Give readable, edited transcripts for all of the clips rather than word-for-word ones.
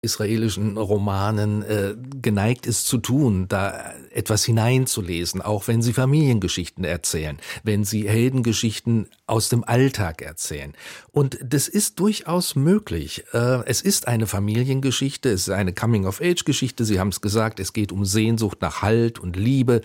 israelischen Romanen geneigt ist zu tun, da etwas hineinzulesen, auch wenn sie Familiengeschichten erzählen, wenn sie Heldengeschichten aus dem Alltag erzählen. Und das ist durchaus möglich. Es ist eine Familiengeschichte, es ist eine Coming-of-Age-Geschichte, Sie haben es gesagt, es geht um Sehnsucht nach Halt und Liebe,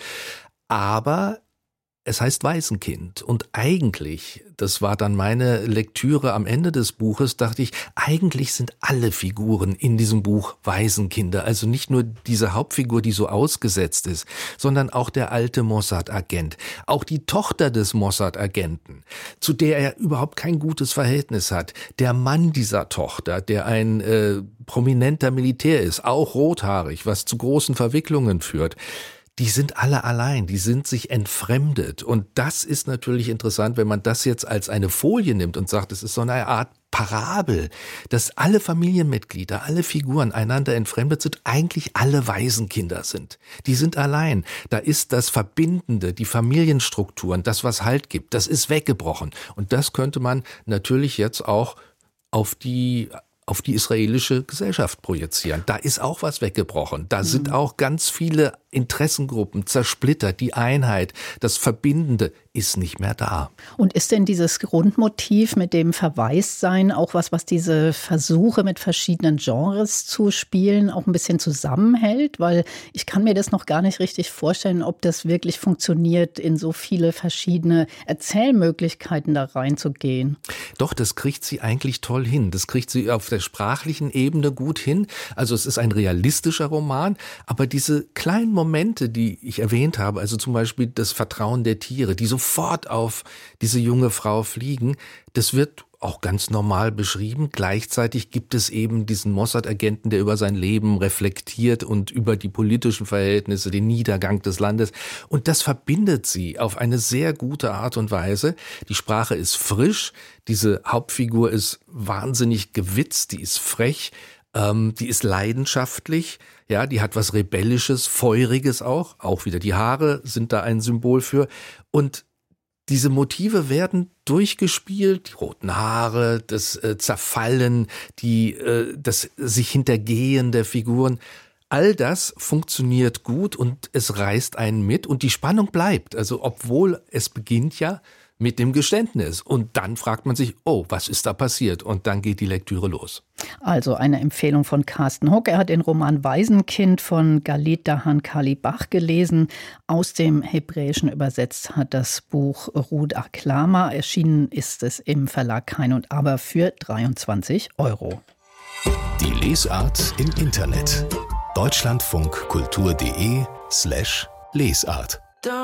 aber es heißt Waisenkind und eigentlich, das war dann meine Lektüre am Ende des Buches, dachte ich, eigentlich sind alle Figuren in diesem Buch Waisenkinder. Also nicht nur diese Hauptfigur, die so ausgesetzt ist, sondern auch der alte Mossad-Agent. Auch die Tochter des Mossad-Agenten, zu der er überhaupt kein gutes Verhältnis hat. Der Mann dieser Tochter, der ein prominenter Militär ist, auch rothaarig, was zu großen Verwicklungen führt. Die sind alle allein, die sind sich entfremdet. Und das ist natürlich interessant, wenn man das jetzt als eine Folie nimmt und sagt, es ist so eine Art Parabel, dass alle Familienmitglieder, alle Figuren einander entfremdet sind, eigentlich alle Waisenkinder sind. Die sind allein. Da ist das Verbindende, die Familienstrukturen, das, was Halt gibt, das ist weggebrochen. Und das könnte man natürlich jetzt auch auf die israelische Gesellschaft projizieren. Da ist auch was weggebrochen. Da sind auch ganz viele Interessengruppen zersplittert. Die Einheit, das Verbindende ist nicht mehr da. Und ist denn dieses Grundmotiv mit dem Verwaistsein auch was diese Versuche mit verschiedenen Genres zu spielen auch ein bisschen zusammenhält? Weil ich kann mir das noch gar nicht richtig vorstellen, ob das wirklich funktioniert, in so viele verschiedene Erzählmöglichkeiten da reinzugehen. Doch, das kriegt sie eigentlich toll hin. Das kriegt sie auf der sprachlichen Ebene gut hin. Also es ist ein realistischer Roman, aber diese kleinen Momente, die ich erwähnt habe, also zum Beispiel das Vertrauen der Tiere, die sofort auf diese junge Frau fliegen, das wird auch ganz normal beschrieben. Gleichzeitig gibt es eben diesen Mossad-Agenten, der über sein Leben reflektiert und über die politischen Verhältnisse, den Niedergang des Landes. Und das verbindet sie auf eine sehr gute Art und Weise. Die Sprache ist frisch, diese Hauptfigur ist wahnsinnig gewitzt, die ist frech, die ist leidenschaftlich, ja, die hat was Rebellisches, Feuriges auch wieder die Haare sind da ein Symbol für. Und diese Motive werden durchgespielt, die roten Haare, das Zerfallen, das sich Hintergehen der Figuren. All das funktioniert gut und es reißt einen mit und die Spannung bleibt. Also obwohl es beginnt ja mit dem Geständnis. Und dann fragt man sich, oh, was ist da passiert? Und dann geht die Lektüre los. Also eine Empfehlung von Carsten Huck. Er hat den Roman Waisenkind von Galit Dahan Kalibach gelesen. Aus dem Hebräischen übersetzt hat das Buch Ruth Aklama. Erschienen ist es im Verlag Kein und Aber für 23 €. Die Lesart im Internet. deutschlandfunkkultur.de/Lesart